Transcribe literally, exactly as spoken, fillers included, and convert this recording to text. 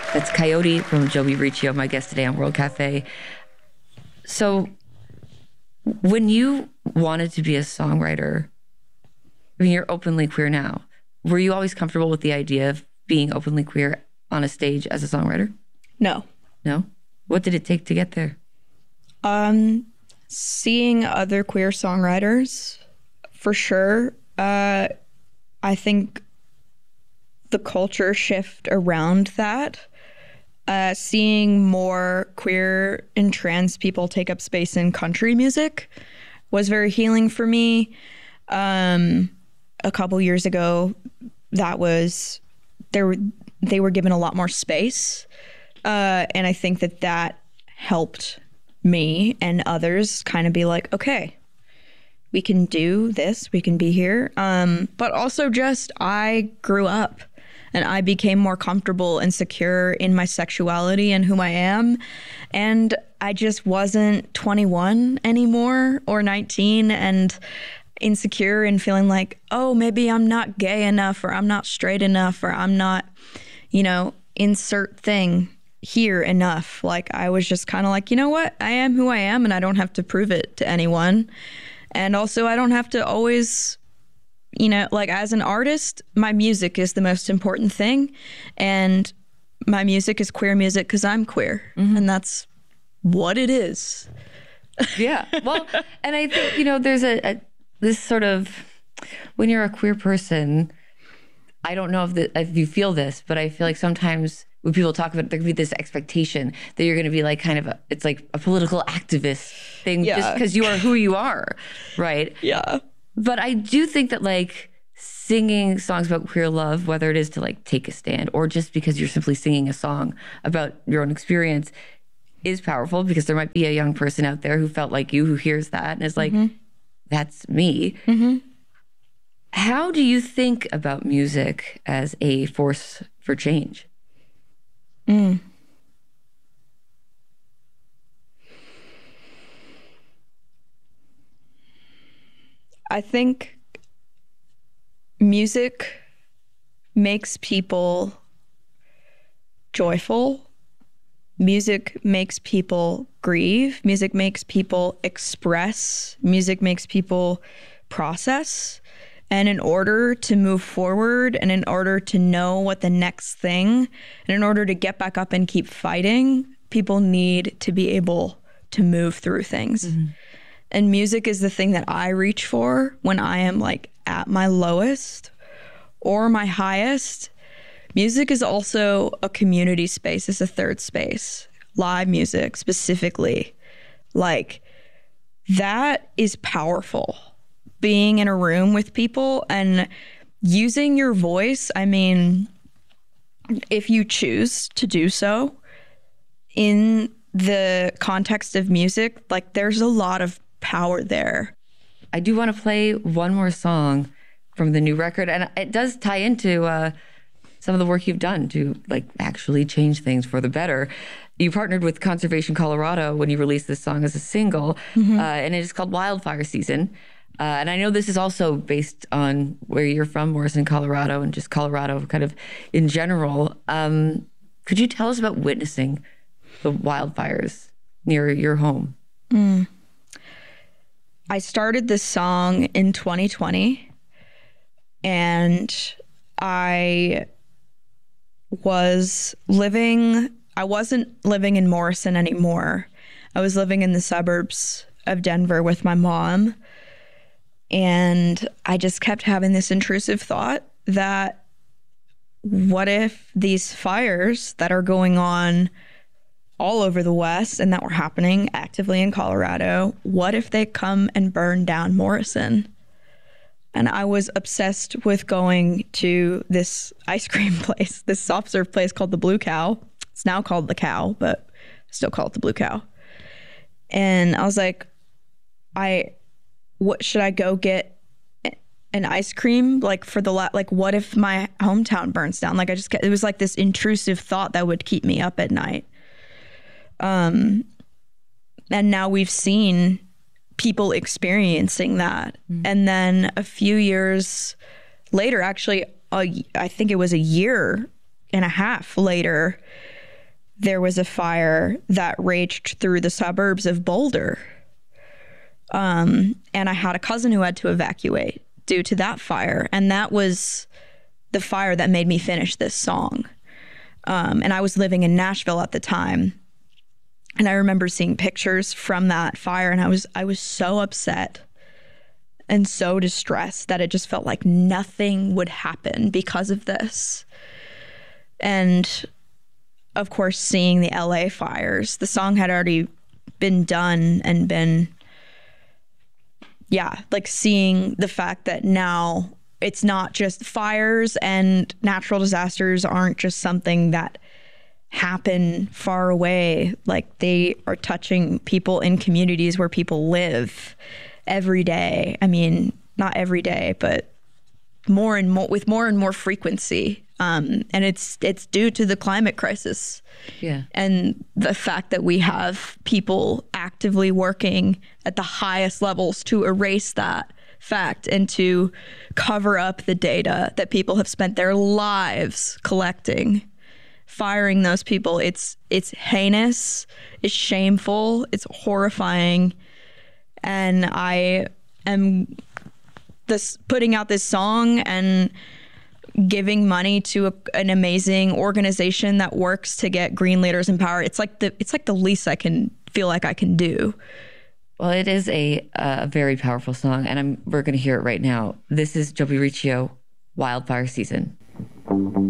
That's Coyote from Joey Riccio, my guest today on World Cafe. So when you wanted to be a songwriter, I mean, you're openly queer now. Were you always comfortable with the idea of being openly queer on a stage as a songwriter? No. No? What did it take to get there? Um, seeing other queer songwriters, for sure. Uh, I think the culture shift around that. Uh, seeing more queer and trans people take up space in country music was very healing for me. Um, a couple years ago, that was there. They were given a lot more space, uh, and I think that that helped me and others kind of be like, okay, we can do this, we can be here. Um, but also just I grew up. And I became more comfortable and secure in my sexuality and who I am. And I just wasn't twenty-one anymore or nineteen and insecure and feeling like, oh, maybe I'm not gay enough or I'm not straight enough or I'm not, you know, insert thing here enough. Like I was just kind of like, you know what? I am who I am and I don't have to prove it to anyone. And also I don't have to always... You know, like as an artist, my music is the most important thing. And my music is queer music because I'm queer. Mm-hmm. And that's what it is. Yeah. Well, and I think, you know, there's a, a this sort of, when you're a queer person, I don't know if, the, if you feel this, but I feel like sometimes when people talk about it, there can be this expectation that you're going to be like kind of, a, it's like a political activist thing yeah. just because you are who you are. Right. Yeah. But I do think that like singing songs about queer love, whether it is to like take a stand or just because you're simply singing a song about your own experience, is powerful because there might be a young person out there who felt like you, who hears that and is like, mm-hmm. that's me. Mm-hmm. How do you think about music as a force for change? Mm. I think music makes people joyful. Music makes people grieve. Music makes people express. Music makes people process. And in order to move forward and in order to know what the next thing, and in order to get back up and keep fighting, people need to be able to move through things. Mm-hmm. And music is the thing that I reach for when I am like at my lowest or my highest. Music is also a community space. It's a third space. Live music specifically. Like that is powerful. Being in a room with people and using your voice. I mean, if you choose to do so in the context of music, like there's a lot of power there. I do want to play one more song from the new record, and it does tie into uh, some of the work you've done to like actually change things for the better. You partnered with Conservation Colorado when you released this song as a single, mm-hmm. uh, and it is called Wildfire Season. Uh, and I know this is also based on where you're from, Morrison, Colorado, and just Colorado kind of in general. Um, could you tell us about witnessing the wildfires near your home? Mm. I started this song in twenty twenty, and I was living, I wasn't living in Morrison anymore. I was living in the suburbs of Denver with my mom. And I just kept having this intrusive thought that what if these fires that are going on all over the West and that were happening actively in Colorado, what if they come and burn down Morrison? And I was obsessed with going to this ice cream place, this soft serve place called the Blue Cow. It's now called the Cow, but still call it the Blue Cow. And I was like, I, what should I go get an ice cream like for the la- like what if my hometown burns down? Like I just kept, it was like this intrusive thought that would keep me up at night. Um, and now we've seen people experiencing that. Mm. And then a few years later, actually, a, I think it was a year and a half later, there was a fire that raged through the suburbs of Boulder. Um, and I had a cousin who had to evacuate due to that fire. And that was the fire that made me finish this song. Um, and I was living in Nashville at the time. And I remember seeing pictures from that fire, and I was I was so upset and so distressed that it just felt like nothing would happen because of this. And of course, seeing the L A fires, the song had already been done and been, yeah, like seeing the fact that now it's not just fires and natural disasters aren't just something that happen far away. Like, they are touching people in communities where people live every day. I mean, not every day, but more and more, with more and more frequency. Um, and it's it's due to the climate crisis. Yeah. And the fact that we have people actively working at the highest levels to erase that fact and to cover up the data that people have spent their lives collecting. Firing those people, it's it's heinous, it's shameful, it's horrifying. And I am this putting out this song and giving money to a, an amazing organization that works to get green leaders in power. It's like the it's like the least I can feel like I can do. Well, it is a a very powerful song, and I'm we're going to hear it right now. This is Joe Riccio, Wildfire Season.